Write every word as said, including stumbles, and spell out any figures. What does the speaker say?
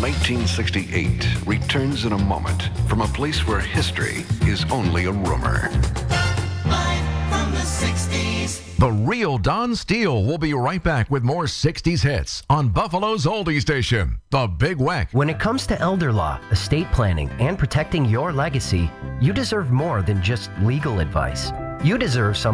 eighteen sixty-eight returns in a moment from a place where history is only a rumor. Live from the sixties. The real Don Steele will be right back with more sixties hits on Buffalo's oldie station, The Big Weck. When it comes to elder law, estate planning, and protecting your legacy, you deserve more than just legal advice. You deserve some